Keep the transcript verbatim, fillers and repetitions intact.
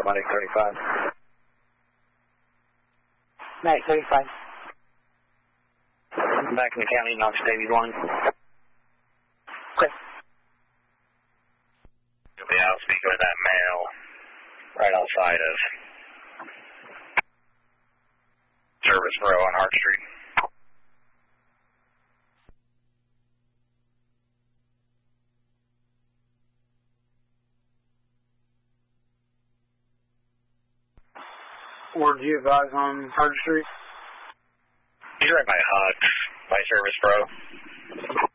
Medic thirty-five. Medic thirty-five. Back in the county, Knox Davies one. Okay. Yeah, I'll speak with that male right outside of Service Row on Hart Street. Where do you advise on Hart Street? He's right by Hugs, by Service Row.